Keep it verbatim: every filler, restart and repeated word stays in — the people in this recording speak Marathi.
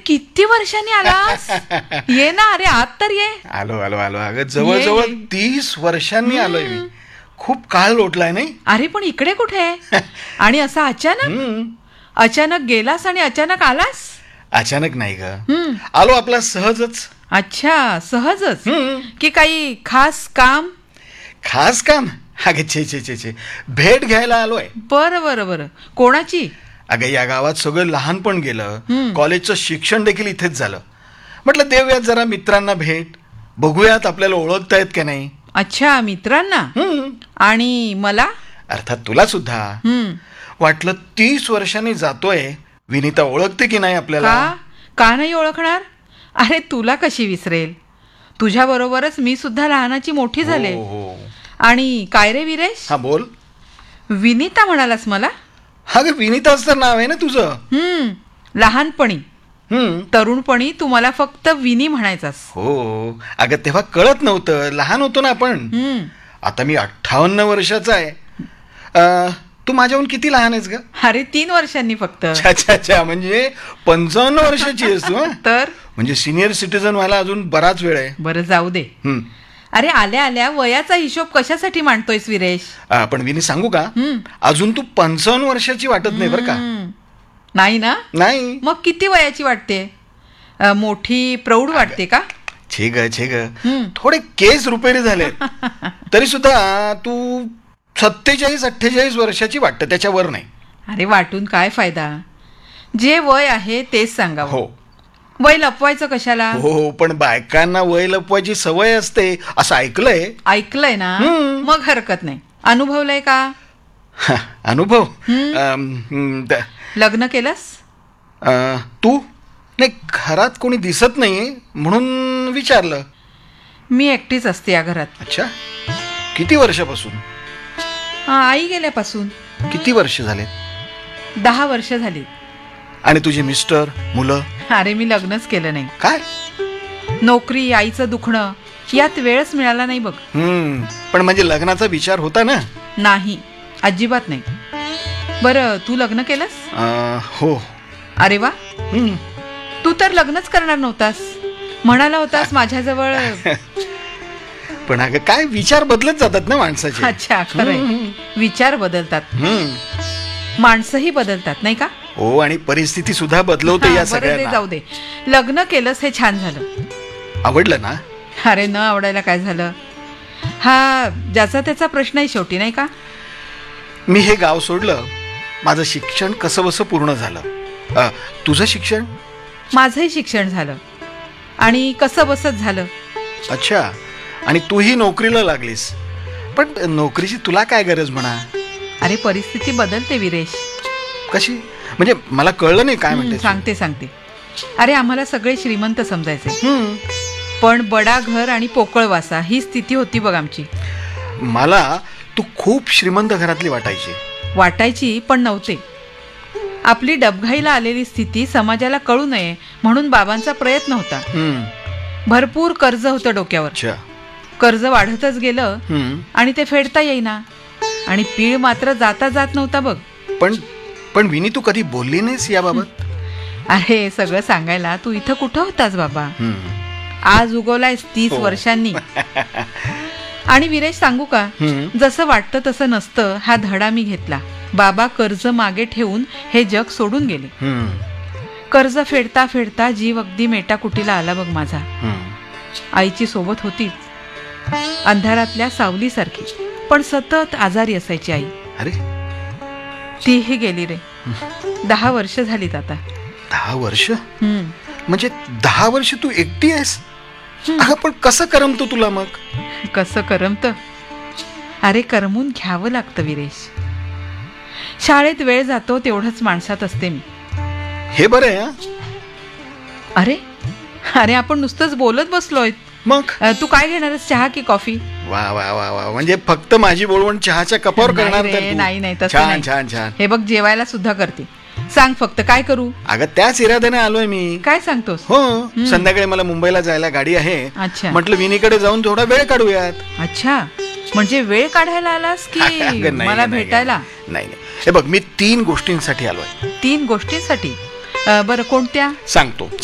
किती वर्षांनी आलास? ये ना, अरे आत तर ये. आलो आलो आलो अगं जवळजवळ तीस वर्षांनी आलोय मी. खूप काळ लोटलाय नाही. अरे पण इकडे कुठे? आणि असं अचानक अचानक गेलास आणि अचानक आलास? अचानक नाही ग, आलो आपला सहजच. अच्छा, सहजच की काही खास काम? खास काम? अगं छे छे छे छे भेट घ्यायला आलोय. बरं बरं बरं. कोणाची? अगं या गावात सगळं लहानपण गेलं, कॉलेजचं शिक्षण देखील इथेच झालं. म्हटलं देऊयात जरा मित्रांना भेट, बघूयात आपल्याला ओळखतायत का नाही. अच्छा, मित्रांना. आणि मला? अर्थात तुला सुद्धा. वाटलं तीस वर्षांनी जातोय, विनीता ओळखते की नाही आपल्याला. का का नाही ओळखणार? अरे तुला कशी विसरेल, तुझ्या बरोबरच मी सुद्धा लहानाची मोठी झाले. आणि काय रे विरेश? हा बोल. विनीता म्हणालास मला? हा ग, विनीताच तर नाव आहे ना तुझं. हम्म लहानपणी तरुणपणी तू मला फक्त विनी म्हणायचास. हो अगं तेव्हा कळत नव्हतं, लहान होतो ना आपण. आता मी अठ्ठावन्न वर्षाचा आहे. तू माझ्याहून किती लहान आहेस ग? अरे तीन वर्षांनी फक्त. अच्छा अच्छा, म्हणजे पंचावन्न वर्षाची आहेस तू. तर म्हणजे सिनियर सिटीजन व्हायला अजून बराच वेळ आहे. बरं जाऊ दे. अरे आल्या आल्या वयाचा हिशोब कशासाठी मांडतोयस विरेश? पण विनी सांगू का, अजून तू पंचावन्न वर्षाची वाटत नाही बरं का. नाही ना? नाही. मग किती वयाची वाटते? मोठी प्रौढ वाटते का? छे ग छे ग, थोडे केस रुपेरी झाले तरी सुद्धा तू सत्तेचाळीस अठ्ठेचाळीस वर्षाची वाटतं, त्याच्यावर नाही. अरे वाटून काय फायदा, जे वय आहे तेच सांगावं. हो. वय लपवायचं कशाला? हो पण बायकांना वय लपवायची सवय असते असं ऐकलंय. ऐकलंय ना, मग हरकत नाही. अनुभवलंय का? अनुभव? लग्न केलंस? तू? नाही, घरात कोणी दिसत नाहीये म्हणून विचारलं. मी एकटीच असते या घरात. अच्छा, किती वर्षापासून? आई गेल्यापासून. किती वर्ष झाले? दहा वर्ष झाली. आणि तुझे मिस्टर, मुलं? अरे मी लग्नच केलं नाही. काय? नोकरी, आईचं दुखणं, यात वेळच मिळाला नाही बघ. हम्म पण म्हणजे लग्नाचा विचार होता ना? नाही, अजिबात नाही. बरं तू लग्न केलंस? हो. अरे वा. तू तर लग्नच करणार नव्हतास, म्हणाला होतास माझ्याजवळ. पण अगं काय विचार बदलत जातात ना माणसाचे. अच्छा, खरंय, विचार बदलतात, माणसंही बदलतात नाही का? हो, आणि परिस्थिती सुद्धा बदलवते या सगळ्यांना. जाऊ दे, लग्न केलंस हे छान झालं. आवडलं ना? अरे न आवडायला काय झालं, हा ज्याचा त्याचा प्रश्न आहे शेवटी नाही का? मी हे गाव सोडलं, माझं शिक्षण कसं बसं पूर्ण झालं. तुझं शिक्षण? माझंही शिक्षण झालं आणि कसं बसच झालं. अच्छा, आणि तूही नोकरीला लागलीस. पण नोकरीची तुला काय गरज म्हणा? अरे परिस्थिती बदलते विरेश. कशी म्हणजे? मला कळलं नाही काय म्हणते. सांगते सांगते अरे आम्हाला सगळे श्रीमंत समजायचे, पण बडा घर आणि पोकळ वासा ही स्थिती होती बघ आमची. मला तू खूप श्रीमंत घरातली वाटायची. वाटायची पण नव्हते. आपली डबघाईला आलेली स्थिती समाजाला कळू नये म्हणून बाबांचा प्रयत्न होता. भरपूर कर्ज होतं डोक्यावर. कर्ज वाढतच गेलं आणि ते फेडता येईना, आणि पीळ मात्र जाता जात नव्हता बघ. पण पण विनी, तू कधी बोलली नाहीस याबाबत? अरे सगळं सांगायला तू इथं कुठं होतास बाबा? आज उगवलायस तीस वर्षांनी. आणि विरेश सांगू का, जसं वाटतं तसं नसतं हा धडा मी घेतला. बाबा कर्ज मागे ठेवून हे जग सोडून गेले. कर्ज फेडता फेडता जीव अगदी मेटाकुटीला आला बघ माझा. आईची सोबत होतीच, अंधारातल्या सावलीसारखी, पण सतत आजारी असायची आई. अरे तीही गेली रे. दहा वर्ष झालीत आता. दहा वर्ष? म्हणजे दहा वर्ष तू एकटी आहेस? पण कसं करमत तुला मग? कसं करमत? अरे करमून घ्यावं लागतं विरेश. शाळेत वेळ जातो तेवढंच माणसात असते मी. हे बरं आहे. अरे अरे आपण नुसतंच बोलत बसलोय. मग तू काय घेणारस, चहा की कॉफी? वा वा वा वा, म्हणजे फक्त माझी बोलवण चहाच्या कपावर करणार? नाही नाही तसं छान नाही. छान छान. हे बघ जेवायला सुद्धा करते. सांग फक्त काय करू? अगं त्याच इराद्याने आलोय मी. काय सांगतोस? हो, संध्याकाळी मला मुंबईला जायला गाडी आहे. अच्छा, म्हटलं विनीकडे जाऊन थोडा वेळ काढूयात. अच्छा, म्हणजे वेळ काढायला आलास की मला भेटायला? नाही नाही, हे बघ मी तीन गोष्टींसाठी आलोय. तीन गोष्टींसाठी? बरं कोणत्या? सांगतो.